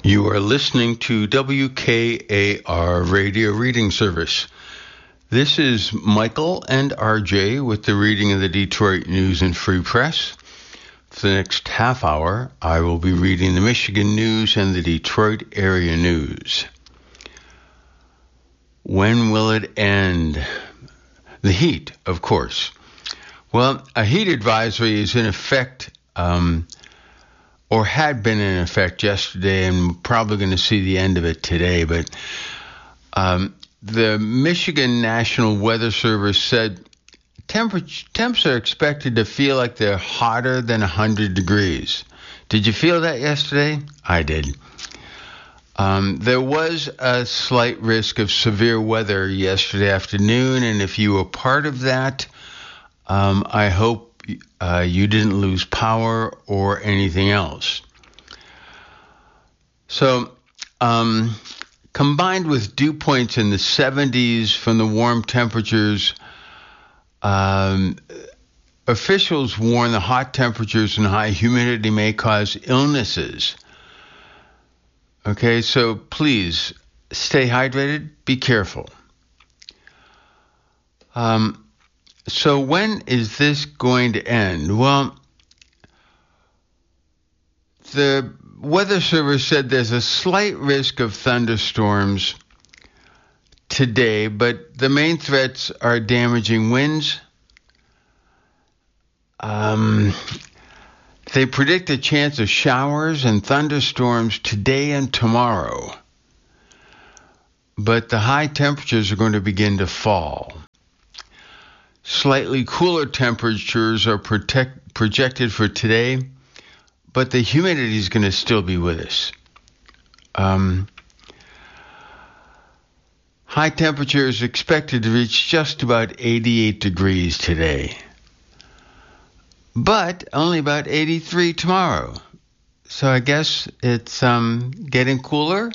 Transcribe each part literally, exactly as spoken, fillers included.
You are listening to W K A R Radio Reading Service. This is Michael and R J with the reading of the Detroit News and Free Press. For the next half hour, I will be reading the Michigan News and the Detroit area news. When will it end? The heat, of course. Well, a heat advisory is in effect, um, or had been in effect yesterday, and we're probably going to see the end of it today. But um, the Michigan National Weather Service said temper- temps are expected to feel like they're hotter than one hundred degrees. Did you feel that yesterday? I did. Um, there was a slight risk of severe weather yesterday afternoon, and if you were part of that, um, I hope uh, you didn't lose power or anything else. So, um, combined with dew points in the seventies from the warm temperatures, um, officials warn the hot temperatures and high humidity may cause illnesses. Okay, so please stay hydrated, be careful. Um, so when is this going to end? Well, the Weather Service said there's a slight risk of thunderstorms today, but the main threats are damaging winds. Um... They predict a chance of showers and thunderstorms today and tomorrow. But the high temperatures are going to begin to fall. Slightly cooler temperatures are protect, projected for today, but the humidity is going to still be with us. Um, high temperatures expected to reach just about eighty-eight degrees today. But only about eighty-three tomorrow. So I guess it's um, getting cooler.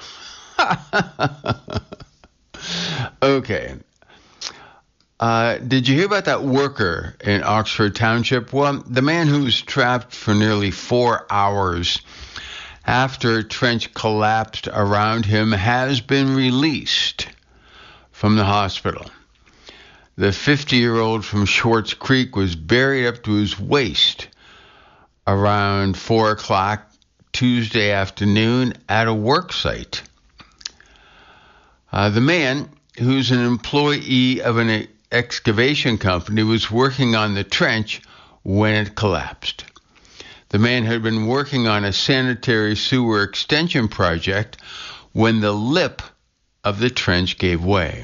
Okay. Uh, did you hear about that worker in Oxford Township? Well, the man who was trapped for nearly four hours after a trench collapsed around him has been released from the hospital. The fifty-year-old from Schwartz Creek was buried up to his waist around four o'clock Tuesday afternoon at a work site. Uh, the man, who's an employee of an excavation company, was working on the trench when it collapsed. The man had been working on a sanitary sewer extension project when the lip of the trench gave way.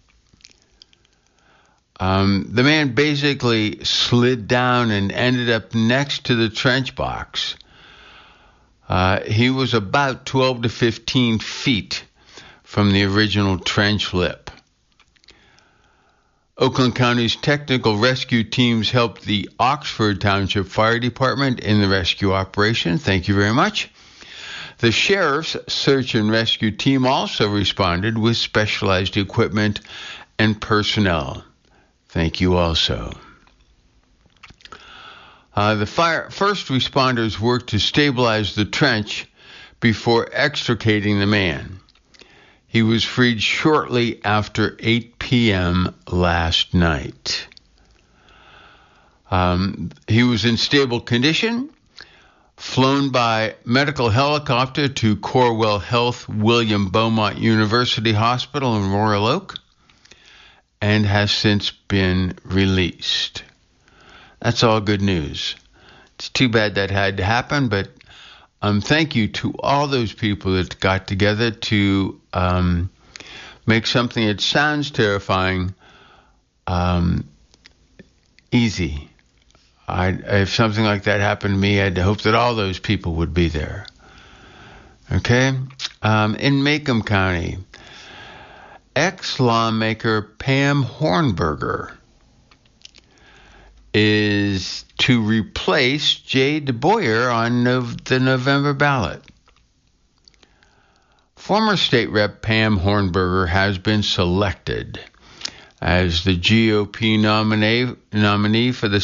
Um, the man basically slid down and ended up next to the trench box. Uh, he was about twelve to fifteen feet from the original trench lip. Oakland County's technical rescue teams helped the Oxford Township Fire Department in the rescue operation. Thank you very much. The sheriff's search and rescue team also responded with specialized equipment and personnel. Thank you also. Uh, the fire first responders worked to stabilize the trench before extricating the man. He was freed shortly after eight p.m. last night. Um, he was in stable condition, flown by medical helicopter to Corewell Health William Beaumont University Hospital in Royal Oak, and has since been released. That's all good news. It's too bad that had to happen, but um, thank you to all those people that got together to um, make something that sounds terrifying um, easy. I, if something like that happened to me, I'd hope that all those people would be there. Okay? Um, in Macomb County, ex-lawmaker Pam Hornberger is to replace Jay DeBoyer on Nov- the November ballot. Former state rep Pam Hornberger has been selected as the G O P nominee, nominee for the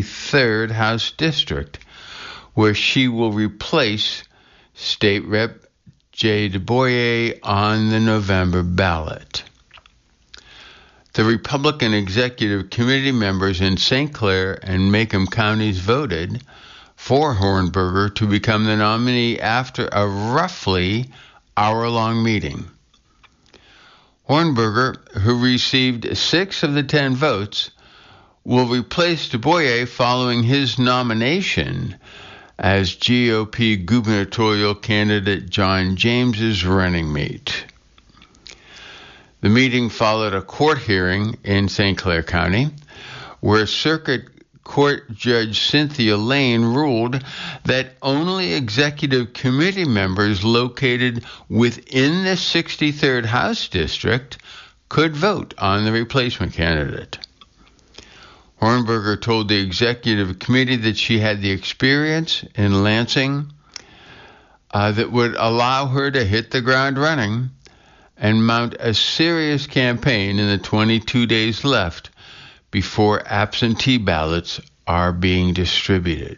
sixty-third House District, where she will replace State Rep J. DuBois on the November ballot. The Republican Executive Committee members in Saint Clair and Macomb counties voted for Hornberger to become the nominee after a roughly hour-long meeting. Hornberger, who received six of the ten votes, will replace DuBois following his nomination as G O P gubernatorial candidate John James's running mate. The meeting followed a court hearing in Saint Clair County, where Circuit Court Judge Cynthia Lane ruled that only executive committee members located within the sixty-third House District could vote on the replacement candidate. Hornberger told the executive committee that she had the experience in Lansing uh, that would allow her to hit the ground running and mount a serious campaign in the twenty-two days left before absentee ballots are being distributed.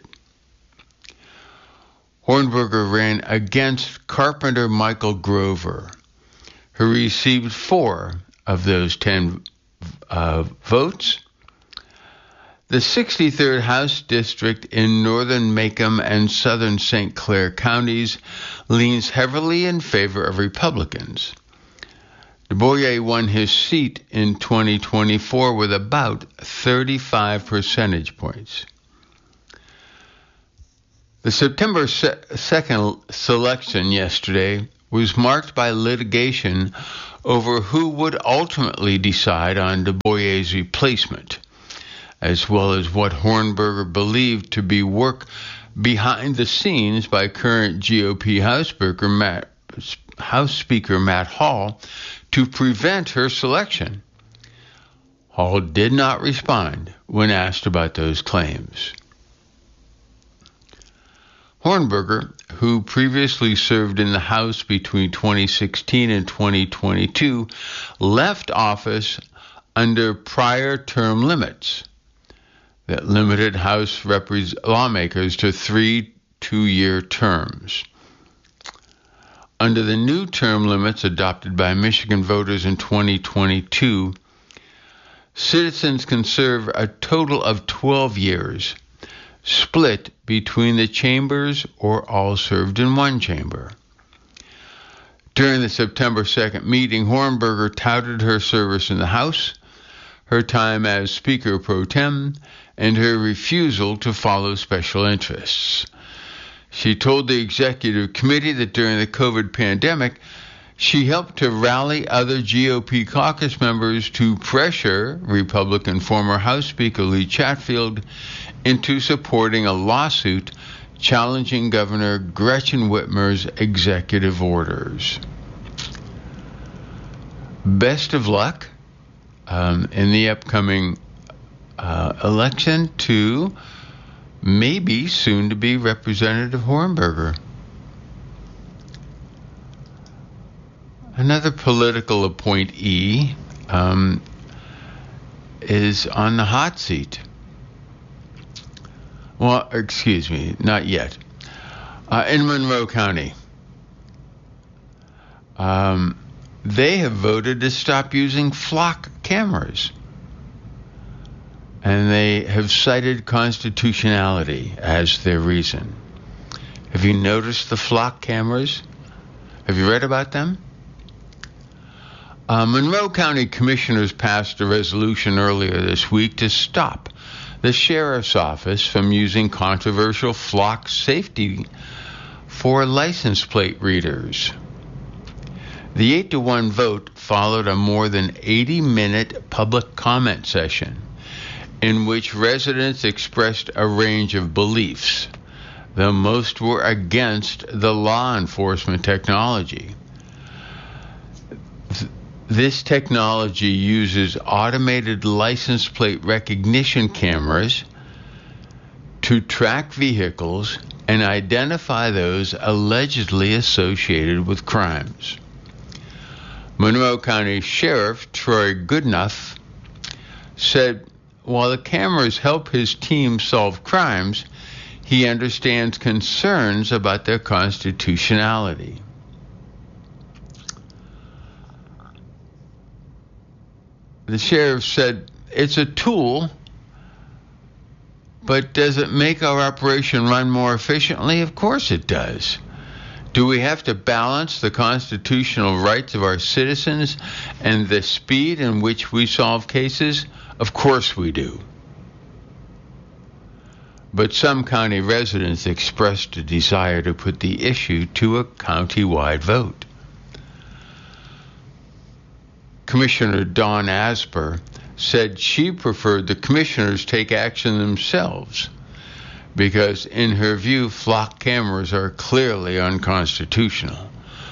Hornberger ran against Carpenter Michael Grover, who received four of those ten uh, votes. The sixty-third House District in northern Macomb and southern Saint Clair counties leans heavily in favor of Republicans. DuBois won his seat in twenty twenty-four with about thirty-five percentage points. The September second selection yesterday was marked by litigation over who would ultimately decide on DuBois' replacement, as well as what Hornberger believed to be work behind the scenes by current G O P House Speaker Matt, House Speaker Matt Hall to prevent her selection. Hall did not respond when asked about those claims. Hornberger, who previously served in the House between twenty sixteen and twenty twenty-two, left office under prior term limits that limited House repres- lawmakers to three two-year terms. Under the new term limits adopted by Michigan voters in twenty twenty-two, citizens can serve a total of twelve years, split between the chambers or all served in one chamber. During the September second meeting, Hornberger touted her service in the House, her time as Speaker pro tem, and her refusal to follow special interests. She told the executive committee that during the COVID pandemic, she helped to rally other G O P caucus members to pressure Republican former House Speaker Lee Chatfield into supporting a lawsuit challenging Governor Gretchen Whitmer's executive orders. Best of luck um, in the upcoming uh, election to maybe soon-to-be Representative Hornberger. Another political appointee um, is on the hot seat. Well, excuse me, not yet. Uh, in Monroe County, um, they have voted to stop using flock cameras. And they have cited constitutionality as their reason. Have you noticed the flock cameras? Have you read about them? Uh, Monroe County Commissioners passed a resolution earlier this week to stop the Sheriff's Office from using controversial flock safety for license plate readers. The eight to one vote followed a more than eighty-minute public comment session in which residents expressed a range of beliefs, though most were against the law enforcement technology. This technology uses automated license plate recognition cameras to track vehicles and identify those allegedly associated with crimes. Monroe County Sheriff Troy Goodenough said while the cameras help his team solve crimes, he understands concerns about their constitutionality. The sheriff said, it's a tool, but does it make our operation run more efficiently? Of course it does. Do we have to balance the constitutional rights of our citizens and the speed in which we solve cases? Of course we do. But some county residents expressed a desire to put the issue to a county-wide vote. Commissioner Dawn Asper said she preferred the commissioners take action themselves because, in her view, flock cameras are clearly unconstitutional.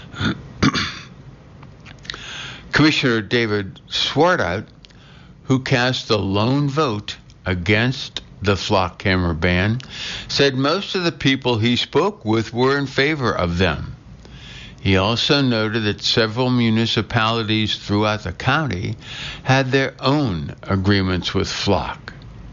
Commissioner David Swartout, who cast the lone vote against the flock camera ban, said most of the people he spoke with were in favor of them. He also noted that several municipalities throughout the county had their own agreements with flock.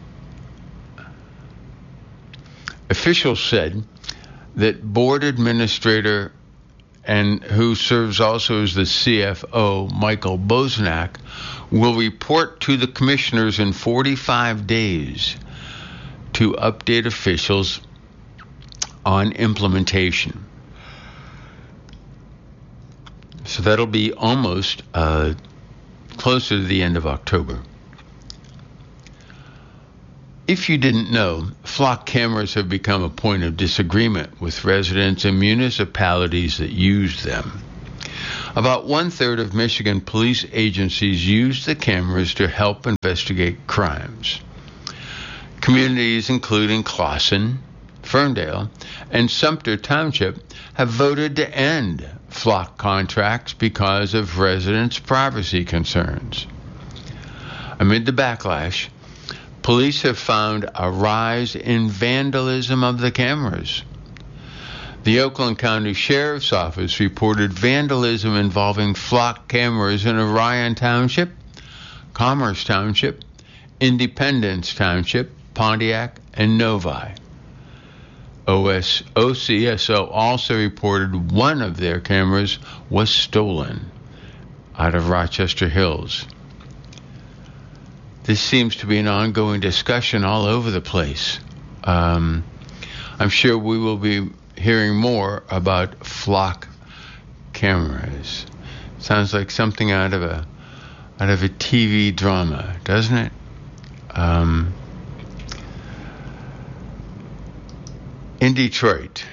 Officials said that board administrator and who serves also as the C F O, Michael Bosnack, will report to the commissioners in forty-five days to update officials on implementation. So that'll be almost uh, closer to the end of October. If you didn't know, flock cameras have become a point of disagreement with residents and municipalities that use them. About one-third of Michigan police agencies use the cameras to help investigate crimes. Communities including Clawson, Ferndale, and Sumter Township have voted to end flock contracts because of residents' privacy concerns. Amid the backlash, police have found a rise in vandalism of the cameras. The Oakland County Sheriff's Office reported vandalism involving flock cameras in Orion Township, Commerce Township, Independence Township, Pontiac, and Novi. O C S O also reported one of their cameras was stolen out of Rochester Hills. This seems to be an ongoing discussion all over the place. Um, I'm sure we will be hearing more about flock cameras. Sounds like something out of a out of a T V drama, doesn't it? Um, in Detroit,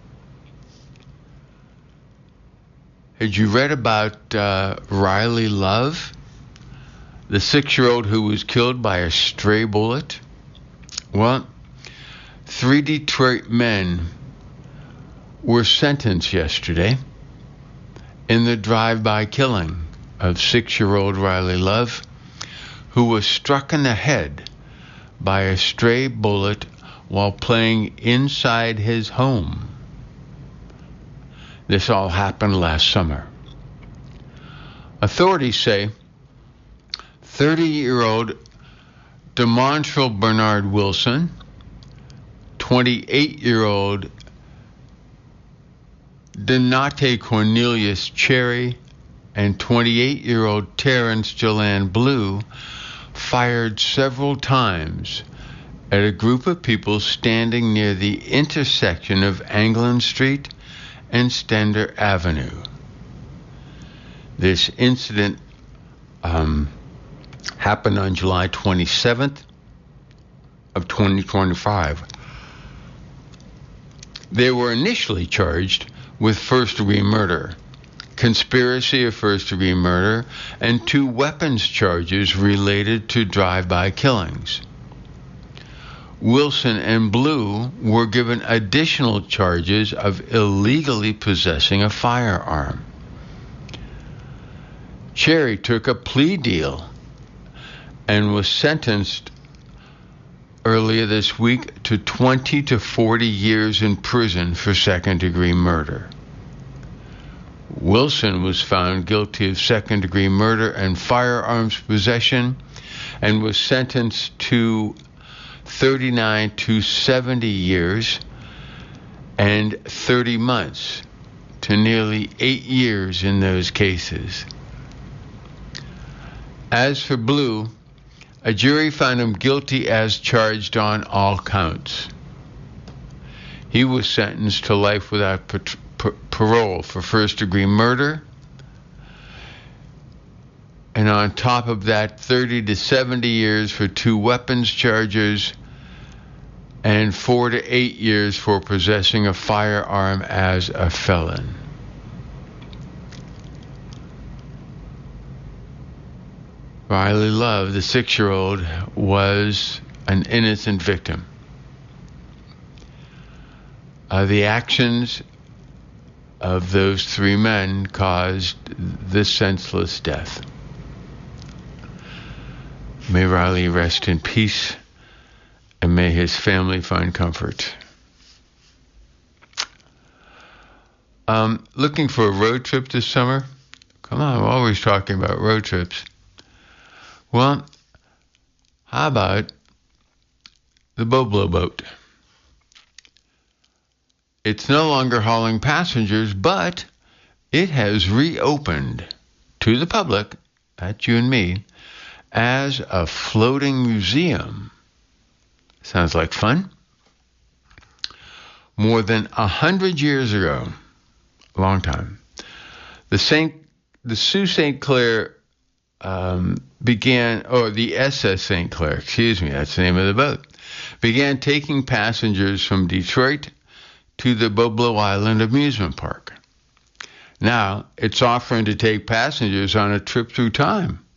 had you read about uh, Riley Love, the six-year-old who was killed by a stray bullet? Well, three Detroit men were sentenced yesterday in the drive-by killing of six-year-old Riley Love, who was struck in the head by a stray bullet while playing inside his home. This all happened last summer. Authorities say thirty-year-old DeMontrell Bernard Wilson, twenty-eight-year-old Donate Cornelius Cherry, and twenty-eight-year-old Terrence Jalan Blue fired several times at a group of people standing near the intersection of Anglin Street and Stender Avenue. This incident um, happened on July twenty-seventh of twenty twenty-five. They were initially charged with first-degree murder, conspiracy of first-degree murder, and two weapons charges related to drive-by killings. Wilson and Blue were given additional charges of illegally possessing a firearm. Cherry took a plea deal and was sentenced earlier this week to twenty to forty years in prison for second-degree murder. Wilson was found guilty of second-degree murder and firearms possession and was sentenced to thirty-nine to seventy years and thirty months to nearly eight years in those cases. As for Blue, a jury found him guilty as charged on all counts. He was sentenced to life without par- par- parole for first-degree murder, and on top of that, thirty to seventy years for two weapons charges, and four to eight years for possessing a firearm as a felon. Riley Love, the six-year-old, was an innocent victim. Uh, the actions of those three men caused this senseless death. May Riley rest in peace, and may his family find comfort. Um, looking for a road trip this summer? Come on, we're always talking about road trips. Well, how about the Boblo boat? It's no longer hauling passengers, but it has reopened to the public, that's you and me, as a floating museum. Sounds like fun. More than a hundred years ago, a long time, the Saint, the Sault Saint Clair um, began, or the S S Saint Clair, excuse me, that's the name of the boat, began taking passengers from Detroit to the Boblo Island amusement park. Now, it's offering to take passengers on a trip through time.